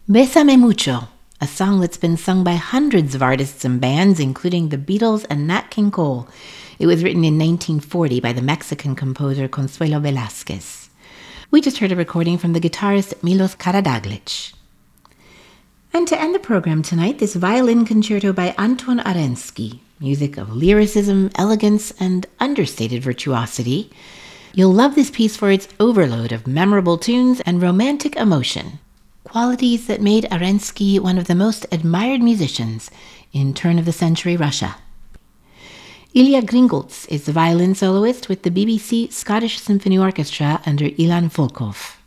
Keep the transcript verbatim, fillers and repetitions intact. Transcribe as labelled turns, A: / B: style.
A: Bésame Mucho, a song that's been sung by hundreds of artists and bands, including the Beatles and Nat King Cole. It was written in nineteen forty by the Mexican composer Consuelo Velázquez. We just heard a recording from the guitarist Milos Karađagić. And to end the program tonight, this violin concerto by Anton Arensky, music of lyricism, elegance, and understated virtuosity. You'll love this piece for its overload of memorable tunes and romantic emotion, qualities that made Arensky one of the most admired musicians in turn-of-the-century Russia. Ilya Gringolts is the violin soloist with the B B C Scottish Symphony Orchestra under Ilan Volkov.